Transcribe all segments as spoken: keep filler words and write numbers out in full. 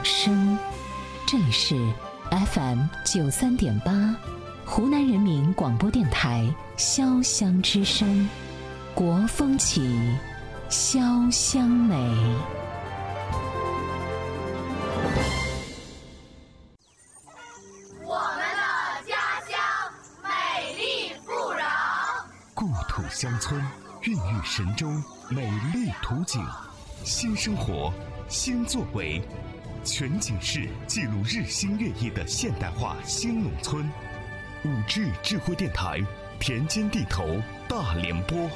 声，这里是 F M 九三点八，湖南人民广播电台潇湘之声，国风起，潇湘美。 我们的家乡美丽富饶， 故土乡村孕育神州美丽图景，新生活，新作为，全景式记录日新月异的现代化新农村。五 G 智慧电台，田间地头大联播。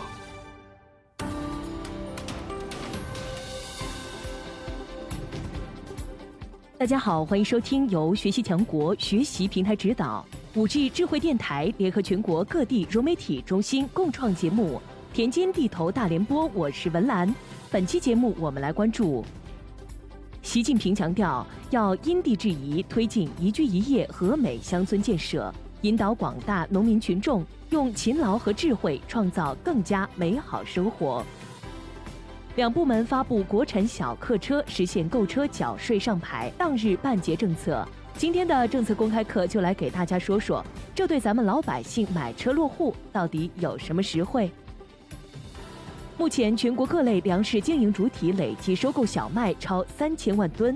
大家好，欢迎收听由学习强国学习平台指导，五 G 智慧电台联合全国各地融媒体中心共创节目《田间地头大联播》，我是文兰。本期节目我们来关注，习近平强调要因地制宜推进宜居宜业和美乡村建设，引导广大农民群众用勤劳和智慧创造更加美好生活。两部门发布国产小客车实现购车缴税上牌当日办结政策。今天的政策公开课就来给大家说说，这对咱们老百姓买车落户到底有什么实惠？目前全国各类粮食经营主体累计收购小麦超三千万吨。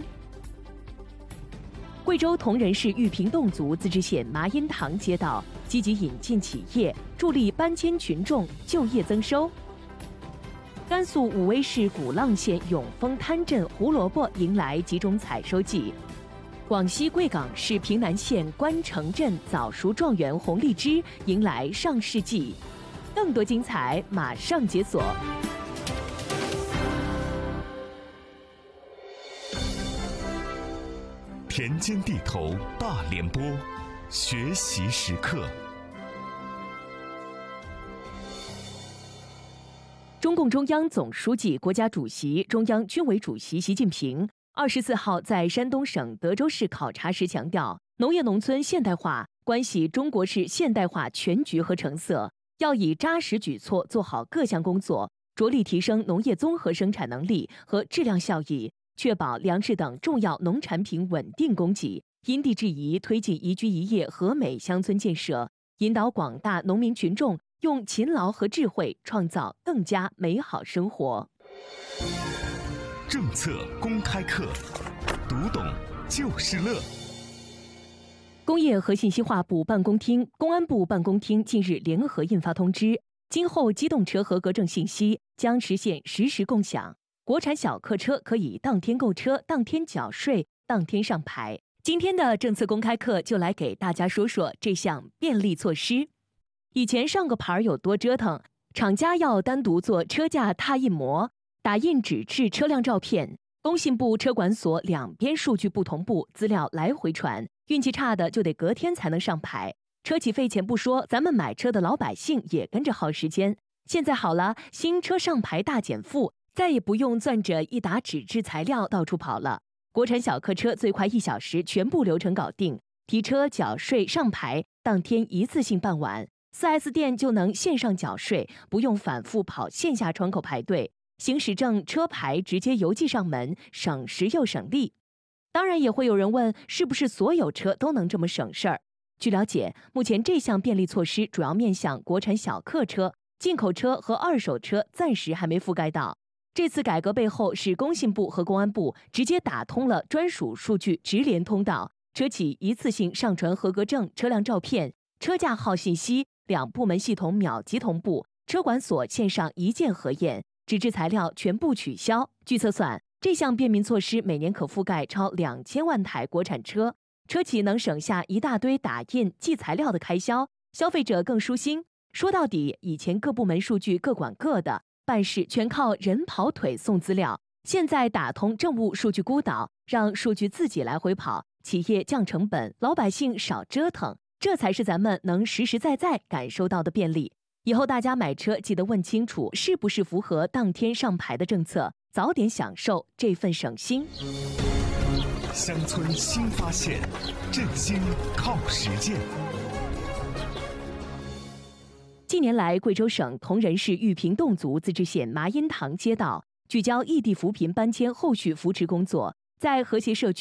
贵州铜仁市玉屏侗族自治县麻荫塘街道积极引进企业，助力搬迁群众就业增收。甘肃武威市古浪县永丰滩镇胡萝卜迎来集中采收季。广西贵港市平南县关城镇早熟状元红荔枝迎来上市季。更多精彩马上解锁。 田间地头大联播，学习时刻。 中共中央总书记、国家主席、中央军委主席习近平二十四号在山东省德州市考察时强调，农业农村现代化关系中国式现代化全局和成色，要以扎实举措做好各项工作，着力提升农业综合生产能力和质量效益，确保粮食等重要农产品稳定供给，因地制宜推进宜居宜业和美乡村建设，引导广大农民群众用勤劳和智慧创造更加美好生活。 政策公开课，读懂就是乐。 工业和信息化部办公厅、公安部办公厅近日联合印发通知，今后机动车合格证信息将实现实时共享，国产小客车可以当天购车、当天缴税、当天上牌。今天的政策公开课就来给大家说说这项便利措施。以前上个牌有多折腾，厂家要单独做车架拓印模，打印纸质车辆照片，工信部车管所两边数据不同步，资料来回传，运气差的就得隔天才能上牌。车企费钱不说，咱们买车的老百姓也跟着耗时间。现在好了，新车上牌大减负，再也不用攥着一沓纸质材料到处跑了。国产小客车最快一小时全部流程搞定，提车、缴税、上牌当天一次性办完， 四 S 店就能线上缴税，不用反复跑线下窗口排队。行驶证、车牌直接邮寄上门，省时又省力。当然也会有人问，是不是所有车都能这么省事儿？据了解，目前这项便利措施主要面向国产小客车，进口车和二手车暂时还没覆盖到。这次改革背后是工信部和公安部直接打通了专属数据直连通道，车企一次性上传合格证、车辆照片、车架号信息，两部门系统秒级同步，车管所线上一键核验，纸质材料全部取消。据测算，这项便民措施每年可覆盖超两千万台国产车，车企能省下一大堆打印、寄材料的开销，消费者更舒心。说到底，以前各部门数据各管各的，办事全靠人跑腿送资料，现在打通政务数据孤岛，让数据自己来回跑，企业降成本，老百姓少折腾，这才是咱们能实实在在感受到的便利。以后大家买车记得问清楚是不是符合当天上牌的政策，早点享受这份省心。 乡村新发现，振兴靠实践。 近年来，贵州省铜仁市玉屏侗族自治县麻荫塘街道聚焦异地扶贫搬迁后续扶持工作，在和谐社区